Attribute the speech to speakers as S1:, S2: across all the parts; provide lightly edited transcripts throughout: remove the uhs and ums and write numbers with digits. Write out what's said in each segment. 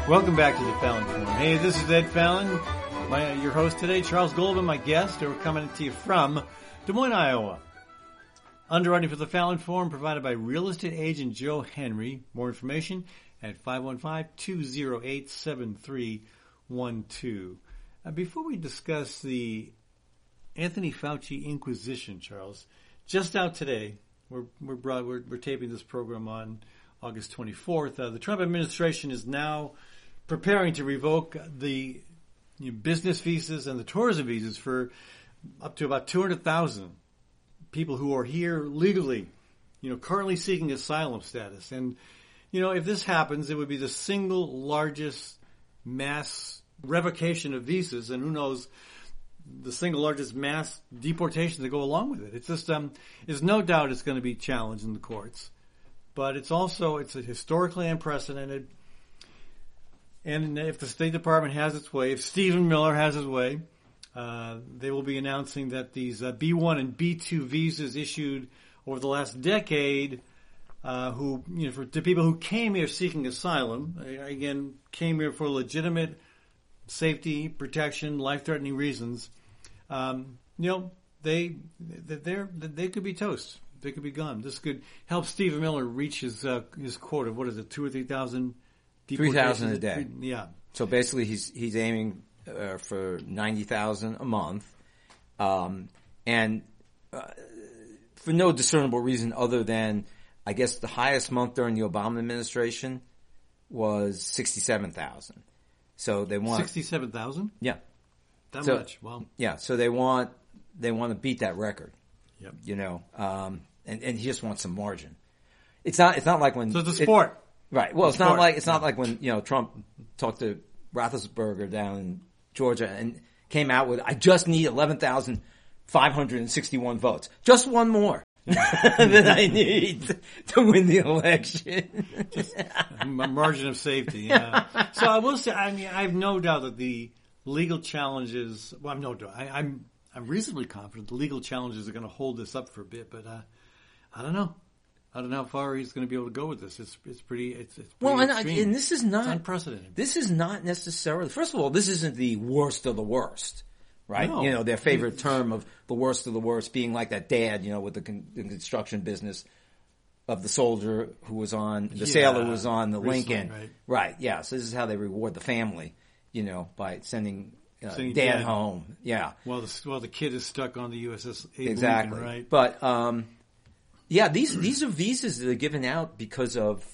S1: Welcome back to the Fallon Forum. Hey, this is Ed Fallon, your host today. Charles Goldman, my guest, and we're coming to you from Des Moines, Iowa. Underwriting for the Fallon Forum provided by real estate agent Joe Henry. More information at 515-208-7312. Before we discuss the Anthony Fauci Inquisition, Charles, just out today, we're taping this program on August 24th. The Trump administration is now preparing to revoke the business visas and the tourism visas for up to about 200,000 people who are here legally, currently seeking asylum status. And, if this happens, it would be the single largest mass revocation of visas, and who knows, the single largest mass deportation to go along with it. It's just, there's no doubt it's going to be challenged in the courts. But it's a historically unprecedented. And if the State Department has its way, if Stephen Miller has his way, they will be announcing that these B1 and B2 visas issued over the last decade, to people who came here seeking asylum, again, came here for legitimate safety, protection, life-threatening reasons, they could be toast. They could be gone. This could help Stephen Miller reach his quota of, 2,000 or 3,000 deportations?
S2: 3,000 a day.
S1: Yeah.
S2: So basically he's aiming for 90,000 a month. And for no discernible reason other than, I guess the highest month during the Obama administration was 67,000. So they want
S1: 67,000?
S2: Yeah.
S1: That much. Wow.
S2: Yeah, so they want to beat that record.
S1: Yep.
S2: And he just wants some margin. It's not like when
S1: so it's a sport.
S2: Right. Well, it's not like when, Trump talked to Roethlisberger down in Georgia and came out with, I just need 11,561 votes. Just one more than I need to win the election.
S1: Just a margin of safety. Yeah. So I will say, I have no doubt that the legal challenges, I'm reasonably confident the legal challenges are going to hold this up for a bit, but I don't know. I don't know how far he's going to be able to go with this. It's pretty
S2: well,
S1: extreme.
S2: And this is not
S1: it's unprecedented.
S2: This is not necessarily. First of all, this isn't the worst of the worst, right?
S1: No.
S2: Their favorite term of the worst of the worst being like that dad, with the construction business of the soldier who was on the sailor who was on the Lincoln, right? Yeah. So this is how they reward the family, by sending dad home. Yeah.
S1: Well, the kid is stuck on the USS Abe
S2: exactly.
S1: Lincoln, right?
S2: But these are visas that are given out because of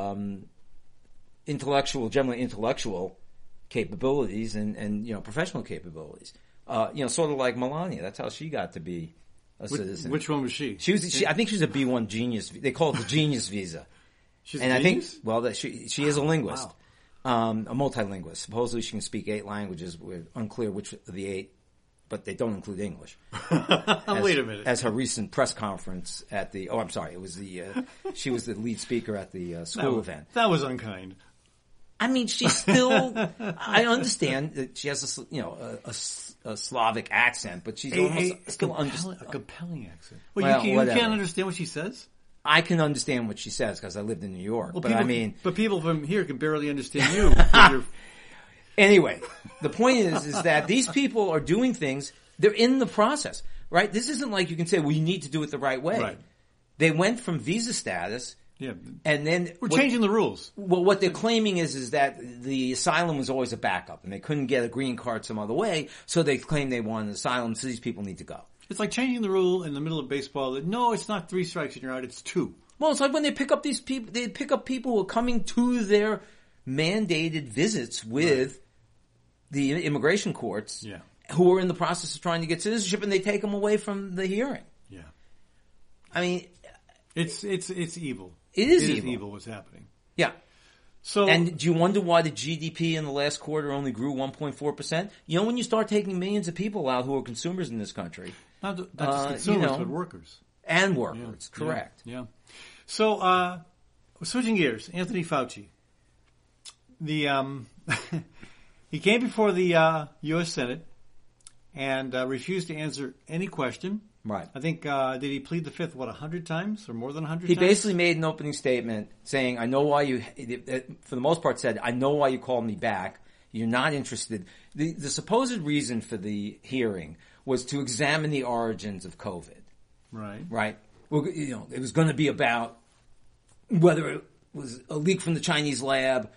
S2: generally intellectual capabilities and professional capabilities. Sort of like Melania. That's how she got to be a citizen.
S1: Which one was she?
S2: I think she's a B1 genius. They call it the genius visa.
S1: She's
S2: and
S1: a genius?
S2: I think she is a linguist.
S1: Wow.
S2: A multilingualist. Supposedly she can speak 8 languages. We're unclear which of the 8, but they don't include English.
S1: Wait a minute.
S2: As her recent press conference at it was she was the lead speaker at the school event.
S1: That was unkind.
S2: She's still, I understand that she has a Slavic accent, but she's almost still
S1: a compelling accent. Well, you can't understand what she says?
S2: I can understand what she says because I lived in New York.
S1: Well,
S2: but
S1: people from here can barely understand you.
S2: Anyway, the point is that these people are doing things. They're in the process, right? This isn't like you can say, well, you need to do it the right way.
S1: Right.
S2: They went from visa status.
S1: Yeah.
S2: And then
S1: we're changing the rules.
S2: Well, what they're claiming is that the asylum was always a backup and they couldn't get a green card some other way. So they claim they want an asylum. So these people need to go.
S1: It's like changing the rule in the middle of baseball that no, it's not 3 strikes and you're out, it's 2.
S2: Well, it's like when they pick up these people, they pick up people who are coming to their mandated visits with the immigration courts who are in the process of trying to get citizenship and they take them away from the hearing.
S1: Yeah.
S2: It's
S1: evil.
S2: It is
S1: evil what's happening.
S2: Yeah.
S1: So,
S2: and do you wonder why the GDP in the last quarter only grew 1.4%? When you start taking millions of people out who are consumers in this country.
S1: Not just consumers, but workers.
S2: And workers, correct.
S1: Yeah. So, switching gears, Anthony Fauci. He came before the U.S. Senate and refused to answer any question
S2: Right.
S1: I think, did he plead the fifth, 100 times or more than 100
S2: He
S1: times?
S2: basically made an opening statement saying, I know why you, for the most part said, I know why you called me back. You're not interested. The supposed reason for the hearing was to examine the origins of COVID.
S1: Right.
S2: Right? Well, it was going to be about whether it was a leak from the Chinese lab,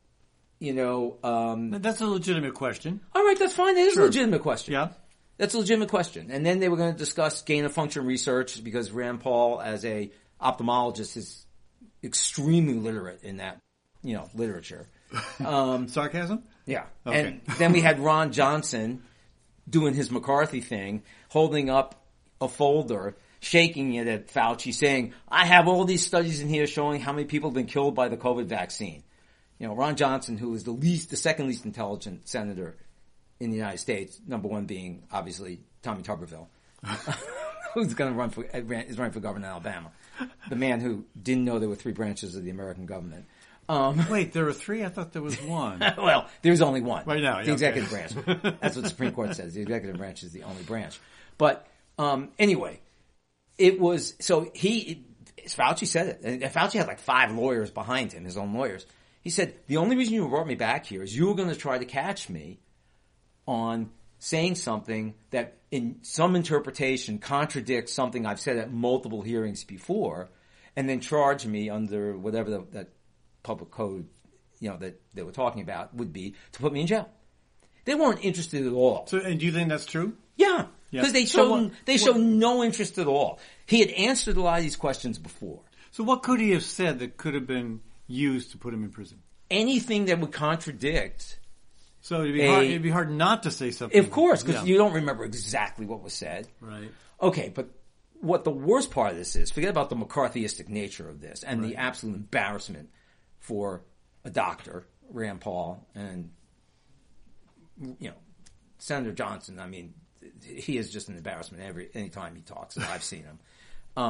S1: That's a legitimate question.
S2: All right, that's fine. It is
S1: Sure.
S2: a legitimate question.
S1: Yeah.
S2: That's a legitimate question. And then they were going to discuss gain-of-function research because Rand Paul, as a ophthalmologist, is extremely literate in that, literature.
S1: Sarcasm?
S2: Yeah.
S1: Okay.
S2: And then we had Ron Johnson doing his McCarthy thing, holding up a folder, shaking it at Fauci, saying, I have all these studies in here showing how many people have been killed by the COVID vaccine. Ron Johnson, who is the second least intelligent senator in the United States, number one being, obviously, Tommy Tuberville, who's going to is running for governor in Alabama. The man who didn't know there were three branches of the American government.
S1: Wait, there were three? I thought there was one.
S2: Well, there's only one.
S1: Right now, yeah,
S2: the executive
S1: okay.
S2: branch. That's what the Supreme Court says. The executive branch is the only branch. But anyway, it was Fauci said it, and Fauci had like 5 lawyers behind him, his own lawyers. He said the only reason you brought me back here is you were going to try to catch me on saying something that, in some interpretation, contradicts something I've said at multiple hearings before, and then charge me under whatever that public code, that they were talking about would be to put me in jail. They weren't interested at all.
S1: So, and do you think that's true?
S2: Yeah, because they showed
S1: So
S2: no interest at all. He had answered a lot of these questions before.
S1: So what could he have said that could have been used to put him in prison?
S2: Anything that would contradict.
S1: So it'd be hard not to say something.
S2: Of course, because you don't remember exactly what was said.
S1: Right.
S2: Okay, but what the worst part of this is, forget about the McCarthyistic nature of this and the absolute embarrassment for a doctor, Rand Paul, and, Senator Johnson. I mean, he is just an embarrassment any time he talks. I've seen him.